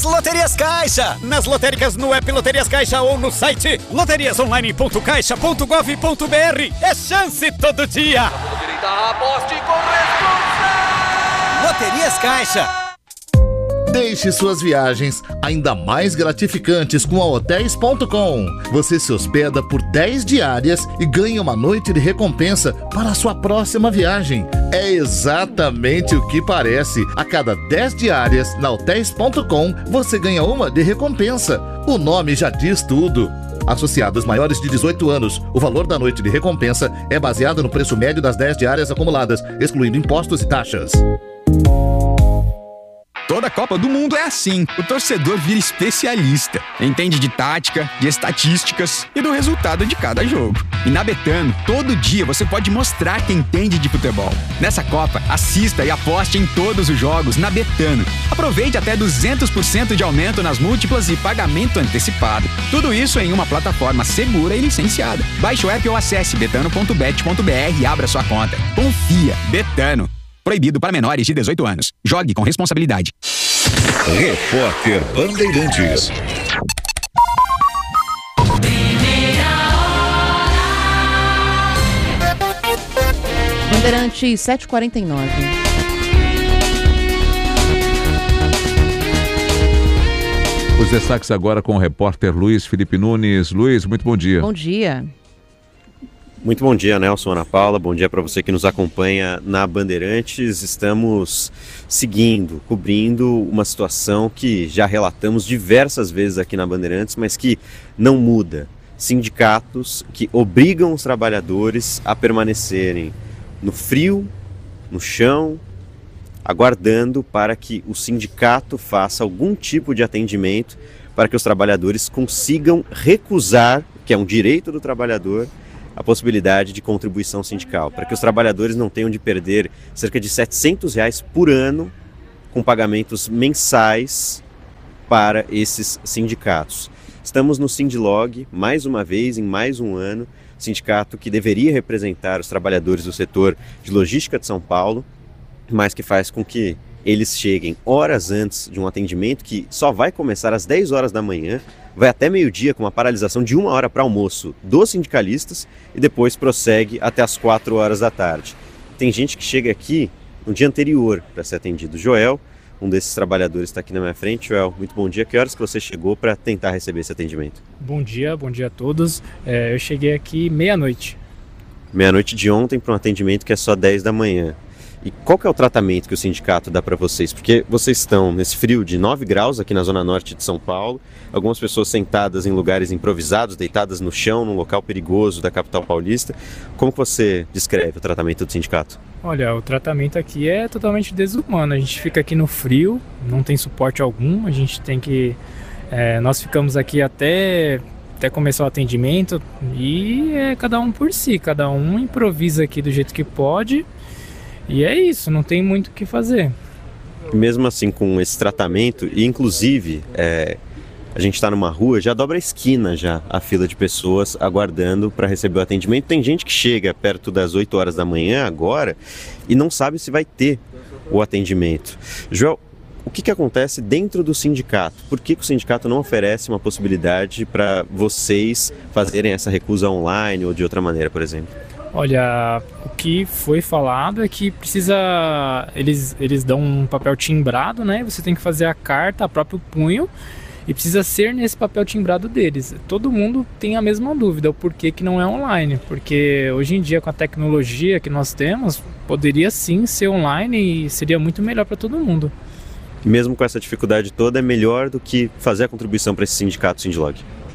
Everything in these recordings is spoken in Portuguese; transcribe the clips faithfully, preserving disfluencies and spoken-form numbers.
Loterias Caixa, nas lotéricas no app Loterias Caixa ou no site loterias online ponto caixa ponto gov ponto br. É chance todo dia. Aposte com responsa. Loterias Caixa. Deixe suas viagens ainda mais gratificantes com a hotéis ponto com. Você se hospeda por dez diárias e ganha uma noite de recompensa para a sua próxima viagem. É exatamente o que parece. A cada dez diárias na hotéis ponto com, você ganha uma de recompensa. O nome já diz tudo. Associados maiores de dezoito anos, o valor da noite de recompensa é baseado no preço médio das dez diárias acumuladas, excluindo impostos e taxas. Toda Copa do Mundo é assim. O torcedor vira especialista. Entende de tática, de estatísticas e do resultado de cada jogo. E na Betano, todo dia você pode mostrar que entende de futebol. Nessa Copa, assista e aposte em todos os jogos na Betano. Aproveite até duzentos por cento de aumento nas múltiplas e pagamento antecipado. Tudo isso em uma plataforma segura e licenciada. Baixe o app ou acesse betano ponto bet ponto br e abra sua conta. Confia. Betano. Proibido para menores de dezoito anos. Jogue com responsabilidade. Repórter Bandeirantes. Bandeirantes sete e quarenta e nove. Os destaques agora com o repórter Luiz Felipe Nunes. Luiz, muito bom dia. Bom dia. Muito bom dia, Nelson, Ana Paula. Bom dia para você que nos acompanha na Bandeirantes. Estamos seguindo, cobrindo uma situação que já relatamos diversas vezes aqui na Bandeirantes, mas que não muda. Sindicatos que obrigam os trabalhadores a permanecerem no frio, no chão, aguardando para que o sindicato faça algum tipo de atendimento para que os trabalhadores consigam recusar, que é um direito do trabalhador, a possibilidade de contribuição sindical, para que os trabalhadores não tenham de perder cerca de setecentos reais por ano com pagamentos mensais para esses sindicatos. Estamos no Sindlog, mais uma vez, em mais um ano, sindicato que deveria representar os trabalhadores do setor de logística de São Paulo, mas que faz com que eles cheguem horas antes de um atendimento que só vai começar às dez horas da manhã, vai até meio-dia com uma paralisação de uma hora para almoço dos sindicalistas e depois prossegue até as quatro horas da tarde. Tem gente que chega aqui no dia anterior para ser atendido. Joel, um desses trabalhadores, está aqui na minha frente. Joel, muito bom dia. Que horas que você chegou para tentar receber esse atendimento? Bom dia, bom dia a todos. É, eu cheguei aqui meia-noite. Meia-noite de ontem para um atendimento que é só dez da manhã. E qual que é o tratamento que o sindicato dá para vocês? Porque vocês estão nesse frio de nove graus aqui na zona norte de São Paulo, algumas pessoas sentadas em lugares improvisados, deitadas no chão, num local perigoso da capital paulista. Como que você descreve o tratamento do sindicato? Olha, o tratamento aqui é totalmente desumano. A gente fica aqui no frio, não tem suporte algum, a gente tem que... É, nós ficamos aqui até... até começar o atendimento e é cada um por si, cada um improvisa aqui do jeito que pode. E é isso, não tem muito o que fazer. Mesmo assim, com esse tratamento, e inclusive é, a gente está numa rua, já dobra a esquina já a fila de pessoas aguardando para receber o atendimento. Tem gente que chega perto das oito horas da manhã agora e não sabe se vai ter o atendimento. Joel, o que, que acontece dentro do sindicato? Por que, que o sindicato não oferece uma possibilidade para vocês fazerem essa recusa online ou de outra maneira, por exemplo? Olha, o que foi falado é que precisa, eles, eles dão um papel timbrado, né? Você tem que fazer a carta a próprio punho e precisa ser nesse papel timbrado deles. Todo mundo tem a mesma dúvida, o porquê que não é online. Porque hoje em dia, com a tecnologia que nós temos, poderia sim ser online e seria muito melhor para todo mundo. E mesmo com essa dificuldade toda, é melhor do que fazer a contribuição para esse sindicato Sindlog?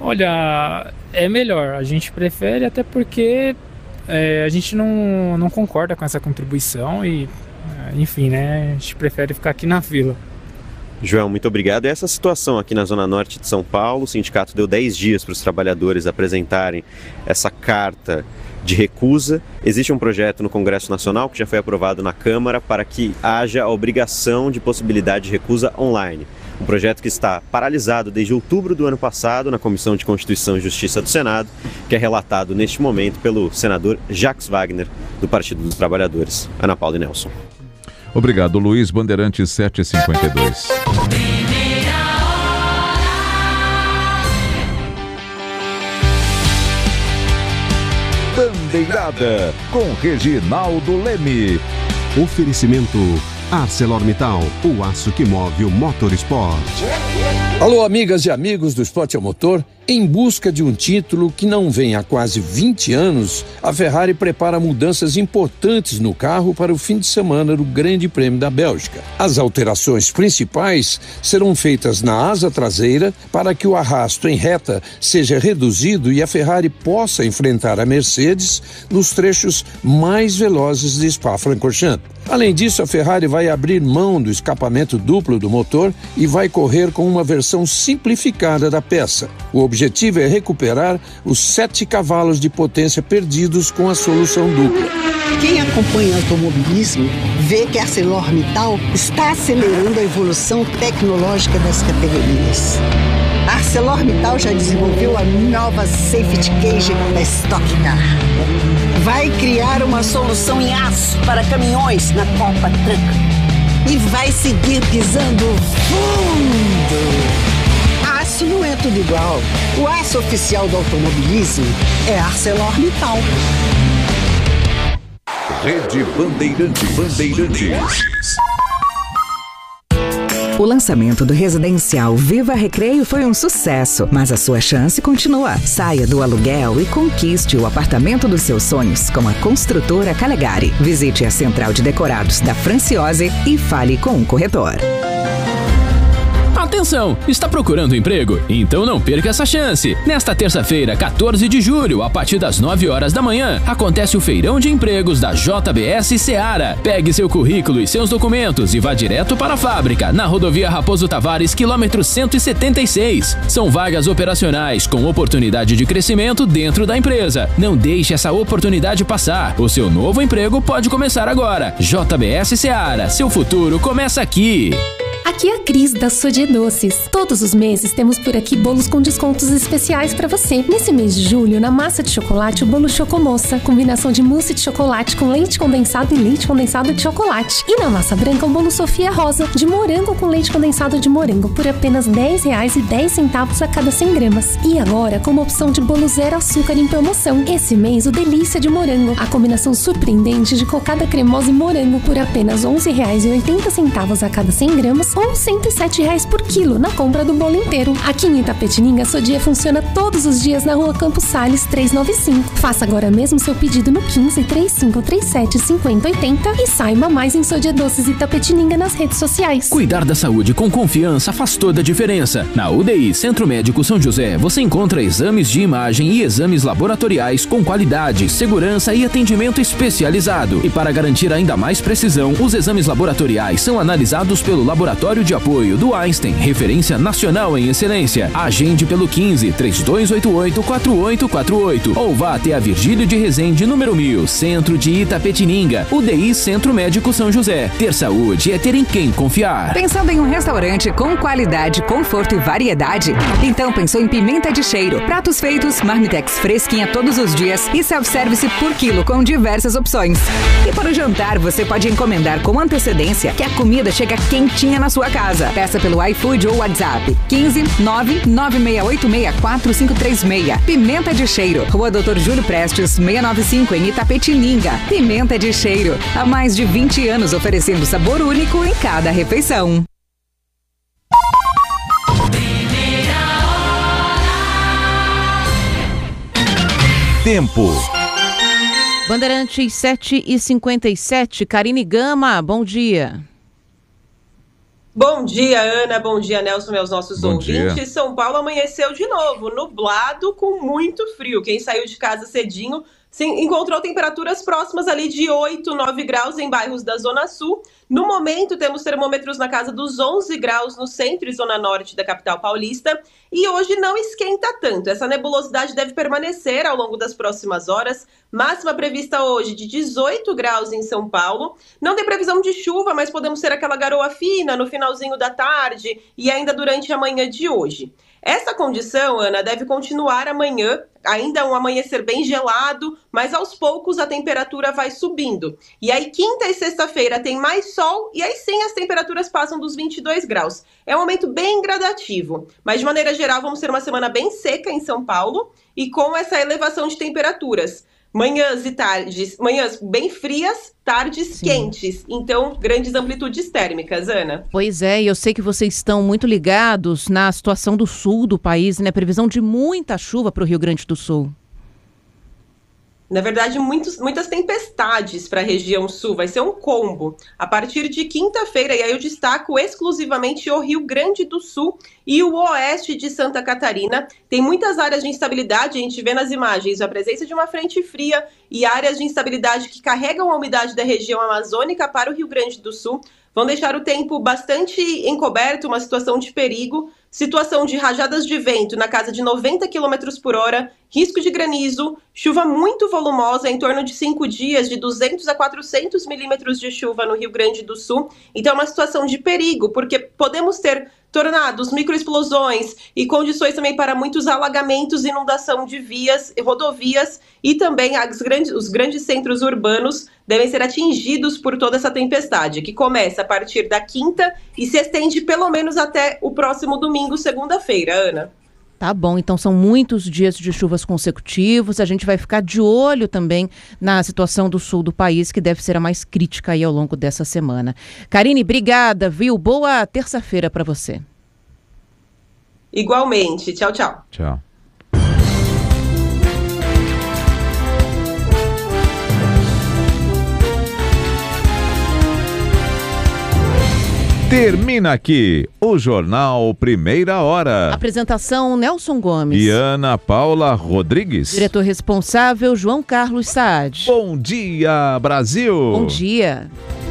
Olha, é melhor. A gente prefere até porque... É, a gente não, não concorda com essa contribuição e, enfim, né, a gente prefere ficar aqui na fila. Joel, muito obrigado. E essa situação aqui na Zona Norte de São Paulo, o sindicato deu dez dias para os trabalhadores apresentarem essa carta de recusa. Existe um projeto no Congresso Nacional que já foi aprovado na Câmara para que haja a obrigação de possibilidade de recusa online. Um projeto que está paralisado desde outubro do ano passado na Comissão de Constituição e Justiça do Senado, que é relatado neste momento pelo senador Jacques Wagner, do Partido dos Trabalhadores. Ana Paula e Nelson. Obrigado, Luiz. Bandeirantes sete e cinquenta e dois. Bandeirada, com Reginaldo Leme. Oferecimento ArcelorMittal, o aço que move o Motorsport. Alô, amigas e amigos do Esporte ao Motor. Em busca de um título que não vem há quase vinte anos, a Ferrari prepara mudanças importantes no carro para o fim de semana do Grande Prêmio da Bélgica. As alterações principais serão feitas na asa traseira para que o arrasto em reta seja reduzido e a Ferrari possa enfrentar a Mercedes nos trechos mais velozes de Spa-Francorchamps. Além disso, a Ferrari vai abrir mão do escapamento duplo do motor e vai correr com uma versão simplificada da peça. O objetivo é recuperar os sete cavalos de potência perdidos com a solução dupla. Quem acompanha o automobilismo vê que a ArcelorMittal está acelerando a evolução tecnológica das categorias. A ArcelorMittal já desenvolveu a nova Safety Cage da Stock Car. Vai criar uma solução em aço para caminhões na Copa Truck. E vai seguir pisando fundo. Aço não é tudo igual. O aço oficial do automobilismo é ArcelorMittal. Rede Bandeirantes. Bandeirantes. O lançamento do residencial Viva Recreio foi um sucesso, mas a sua chance continua. Saia do aluguel e conquiste o apartamento dos seus sonhos com a construtora Calegari. Visite a central de decorados da Franciose e fale com um corretor. Atenção! Está procurando emprego? Então não perca essa chance! Nesta terça-feira, quatorze de julho, a partir das nove horas da manhã, acontece o Feirão de Empregos da J B S Seara. Pegue seu currículo e seus documentos e vá direto para a fábrica, na rodovia Raposo Tavares, quilômetro cento e setenta e seis. São vagas operacionais, com oportunidade de crescimento dentro da empresa. Não deixe essa oportunidade passar. O seu novo emprego pode começar agora. J B S Seara, seu futuro começa aqui. Aqui é a Cris da Sodier Doces. Todos os meses temos por aqui bolos com descontos especiais para você. Nesse mês de julho, na massa de chocolate, o bolo Chocomoça, combinação de mousse de chocolate com leite condensado e leite condensado de chocolate. E na massa branca, o bolo Sofia Rosa, de morango com leite condensado de morango, por apenas dez reais e dez centavos a cada cem gramas. E agora, com uma opção de bolo zero açúcar em promoção. Esse mês, o Delícia de Morango, a combinação surpreendente de cocada cremosa e morango, por apenas onze reais e oitenta centavos a cada cem gramas, ou cento e sete reais por quilo na compra do bolo inteiro. Aqui em Itapetininga, a Sodier funciona todos os dias na rua Campos Sales trezentos e noventa e cinco. Faça agora mesmo seu pedido no quinze, trinta e cinco, trinta e sete, cinquenta, oitenta e saiba mais em Sodier Doces Itapetininga nas redes sociais. Cuidar da saúde com confiança faz toda a diferença. Na U D I Centro Médico São José, você encontra exames de imagem e exames laboratoriais com qualidade, segurança e atendimento especializado. E para garantir ainda mais precisão, os exames laboratoriais são analisados pelo Laboratório de Apoio do Einstein, referência nacional em excelência. Agende pelo quinze, trinta e dois oitenta e oito, quarenta e oito quarenta e oito ou vá até a Virgílio de Resende, número mil, Centro de Itapetininga. U D I Centro Médico São José. Ter saúde é ter em quem confiar. Pensando em um restaurante com qualidade, conforto e variedade? Então pensou em Pimenta de Cheiro. Pratos feitos, marmitex fresquinha todos os dias e self-service por quilo com diversas opções. E para o jantar, você pode encomendar com antecedência que a comida chega quentinha na sua casa. Peça pelo iFood ou WhatsApp quinze, nove nove seis oito seis quatro cinco três seis. Pimenta de Cheiro, Rua doutor Júlio Prestes, seiscentos e noventa e cinco, em Itapetininga. Pimenta de Cheiro, há mais de vinte anos oferecendo sabor único em cada refeição. Tempo. Bandeirantes sete e cinquenta e sete, Karine Gama, bom dia. Bom dia, Ana. Bom dia, Nelson, meus nossos Bom ouvintes. dia. São Paulo amanheceu de novo, nublado com muito frio. Quem saiu de casa cedinho se encontrou temperaturas próximas ali de oito, nove graus em bairros da Zona Sul. No momento, temos termômetros na casa dos onze graus no centro e zona norte da capital paulista. E hoje não esquenta tanto. Essa nebulosidade deve permanecer ao longo das próximas horas. Máxima prevista hoje de dezoito graus em São Paulo. Não tem previsão de chuva, mas podemos ter aquela garoa fina no finalzinho da tarde e ainda durante a manhã de hoje. Essa condição, Ana, deve continuar amanhã, ainda um amanhecer bem gelado, mas aos poucos a temperatura vai subindo. E aí quinta e sexta-feira tem mais sol e aí sim as temperaturas passam dos vinte e dois graus. É um aumento bem gradativo, mas de maneira geral vamos ter uma semana bem seca em São Paulo e com essa elevação de temperaturas. manhãs e tardes, manhãs bem frias, tardes Sim. quentes. Então, grandes amplitudes térmicas, Ana. Pois é, e eu sei que vocês estão muito ligados na situação do sul do país, né? Previsão de muita chuva para o Rio Grande do Sul. Na verdade, muitos, muitas tempestades para a região sul, vai ser um combo. A partir de quinta-feira, e aí eu destaco exclusivamente o Rio Grande do Sul e o oeste de Santa Catarina. Tem muitas áreas de instabilidade, a gente vê nas imagens a presença de uma frente fria e áreas de instabilidade que carregam a umidade da região amazônica para o Rio Grande do Sul. Vão deixar o tempo bastante encoberto, uma situação de perigo, situação de rajadas de vento na casa de noventa quilômetros por hora, risco de granizo, chuva muito volumosa, em torno de cinco dias, de duzentos a quatrocentos milímetros de chuva no Rio Grande do Sul. Então é uma situação de perigo, porque podemos ter tornados, microexplosões e condições também para muitos alagamentos, inundação de vias, rodovias e também as grandes, os grandes centros urbanos devem ser atingidos por toda essa tempestade, que começa a partir da quinta e se estende pelo menos até o próximo domingo, segunda-feira, Ana. Tá bom, então são muitos dias de chuvas consecutivos, a gente vai ficar de olho também na situação do sul do país, que deve ser a mais crítica aí ao longo dessa semana. Karine, obrigada, viu? Boa terça-feira para você. Igualmente, tchau, tchau. Tchau. Termina aqui o Jornal Primeira Hora. Apresentação Nelson Gomes. E Ana Paula Rodrigues. Diretor responsável João Carlos Saad. Bom dia, Brasil. Bom dia.